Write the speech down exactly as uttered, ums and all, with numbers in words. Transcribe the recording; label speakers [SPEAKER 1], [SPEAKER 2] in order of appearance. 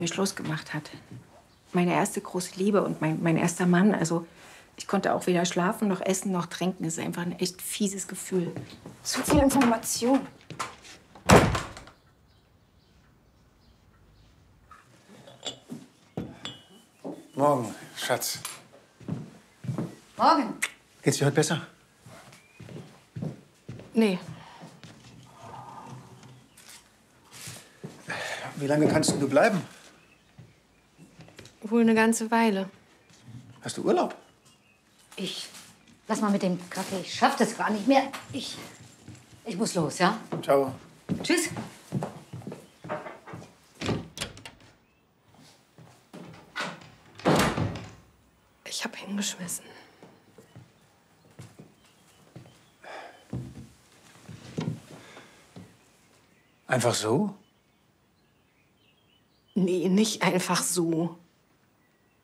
[SPEAKER 1] mir Schluss gemacht hat. Meine erste große Liebe und mein, mein erster Mann. Also ich konnte auch weder schlafen noch essen noch trinken. Das ist einfach ein echt fieses Gefühl.
[SPEAKER 2] Zu viel Information.
[SPEAKER 3] Morgen, Schatz.
[SPEAKER 2] Morgen.
[SPEAKER 3] Geht's dir heute besser?
[SPEAKER 1] Nee.
[SPEAKER 3] Wie lange kannst du bleiben?
[SPEAKER 1] Wohl eine ganze Weile.
[SPEAKER 3] Hast du Urlaub?
[SPEAKER 2] Ich. Lass mal mit dem Kaffee. Ich schaff das gar nicht mehr. Ich. Ich muss los, ja?
[SPEAKER 3] Ciao.
[SPEAKER 2] Tschüss.
[SPEAKER 1] Ich hab hingeschmissen.
[SPEAKER 3] Einfach so?
[SPEAKER 1] Nee, nicht einfach so.